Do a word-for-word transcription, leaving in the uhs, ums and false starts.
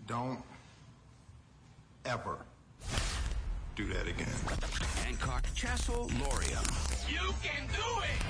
Don't ever do that again. Hancock, Castle, Loria. You can do it!